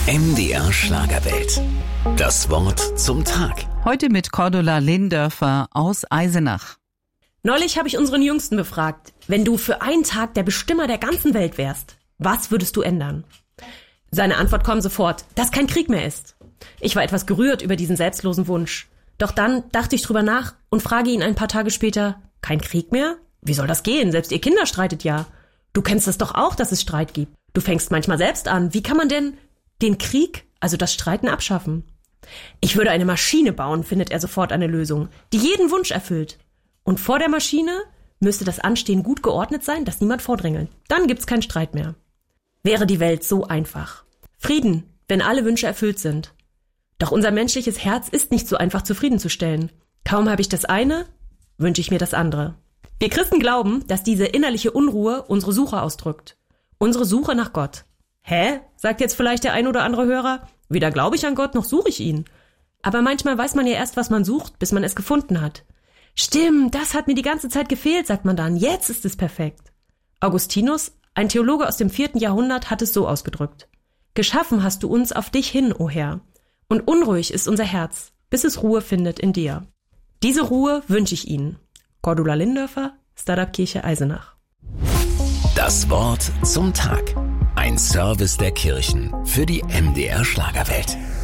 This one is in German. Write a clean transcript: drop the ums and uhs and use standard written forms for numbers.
MDR Schlagerwelt. Das Wort zum Tag. Heute mit Cordula Lindörfer aus Eisenach. Neulich habe ich unseren Jüngsten befragt, wenn du für einen Tag der Bestimmer der ganzen Welt wärst, was würdest du ändern? Seine Antwort kommt sofort, dass kein Krieg mehr ist. Ich war etwas gerührt über diesen selbstlosen Wunsch. Doch dann dachte ich drüber nach und frage ihn ein paar Tage später, kein Krieg mehr? Wie soll das gehen? Selbst ihr Kinder streitet ja. Du kennst es doch auch, dass es Streit gibt. Du fängst manchmal selbst an. Wie kann man denn den Krieg, also das Streiten, abschaffen? Ich würde eine Maschine bauen, findet er sofort eine Lösung, die jeden Wunsch erfüllt. Und vor der Maschine müsste das Anstehen gut geordnet sein, dass niemand vordrängelt. Dann gibt's keinen Streit mehr. Wäre die Welt so einfach. Frieden, wenn alle Wünsche erfüllt sind. Doch unser menschliches Herz ist nicht so einfach zufriedenzustellen. Kaum habe ich das eine, wünsche ich mir das andere. Wir Christen glauben, dass diese innerliche Unruhe unsere Suche ausdrückt. Unsere Suche nach Gott. Hä? Sagt jetzt vielleicht der ein oder andere Hörer. Weder glaube ich an Gott, noch suche ich ihn. Aber manchmal weiß man ja erst, was man sucht, bis man es gefunden hat. Stimmt, das hat mir die ganze Zeit gefehlt, sagt man dann. Jetzt ist es perfekt. Augustinus, ein Theologe aus dem 4. Jahrhundert, hat es so ausgedrückt. Geschaffen hast du uns auf dich hin, o Herr. Und unruhig ist unser Herz, bis es Ruhe findet in dir. Diese Ruhe wünsche ich Ihnen. Cordula Lindörfer, Startup-Kirche Eisenach. Das Wort zum Tag. Ein Service der Kirchen für die MDR Schlagerwelt.